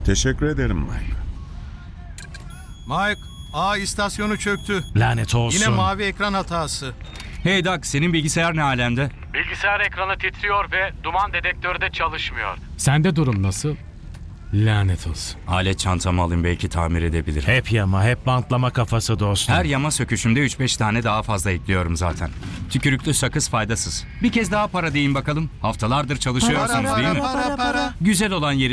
Teşekkür ederim Mike. Mike, istasyonu çöktü. Lanet olsun. Yine mavi ekran hatası. Hey Doug, senin bilgisayar ne alemde? Bilgisayar ekranı titriyor ve duman dedektörü de çalışmıyor. Sende durum nasıl? Lanet olsun. Alet çantamı alayım, belki tamir edebilirim. Hep yama, hep bantlama kafası dostum. Her yama söküşümde 3-5 tane daha fazla ekliyorum zaten. Tükürüklü sakız faydasız. Bir kez daha para deyin bakalım. Haftalardır çalışıyorsunuz değil mi? Para. Güzel olan yeri